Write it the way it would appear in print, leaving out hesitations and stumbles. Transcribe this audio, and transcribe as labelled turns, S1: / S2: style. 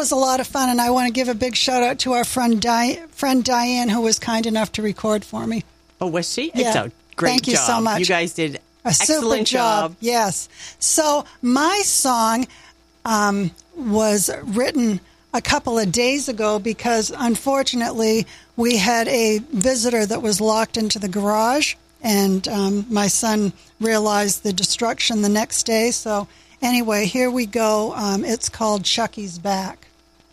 S1: was a lot of fun, and I want to give a big shout-out to our friend Diane, who was kind enough to record for me.
S2: Oh, was she?
S1: Yeah.
S2: It's a great
S1: Thank you
S2: job.
S1: so much.
S2: You guys did
S1: A super
S2: excellent job.
S1: Yes. So my song was written a couple of days ago because, unfortunately, we had a visitor that was locked into the garage, and my son realized the destruction the next day. So anyway, here we go. It's called Chucky's Back.